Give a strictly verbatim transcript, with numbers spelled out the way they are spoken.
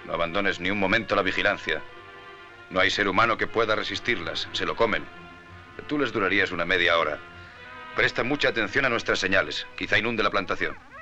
No abandones ni un momento la vigilancia. No hay ser humano que pueda resistirlas. Se lo comen. Tú les durarías una media hora. Presta mucha atención a nuestras señales. Quizá inunde la plantación.